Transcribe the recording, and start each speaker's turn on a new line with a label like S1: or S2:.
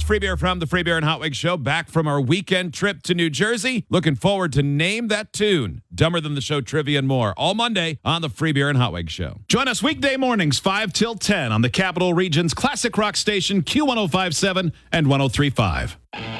S1: Free Beer from the Free Beer and Hot Wings Show, back from our weekend trip to New Jersey. Looking forward to Name That Tune, Dumber Than the Show trivia and more, all Monday on the Free Beer and Hot Wings Show.
S2: Join us weekday mornings 5 till 10 on the Capital Region's classic rock station Q1057 and 1035.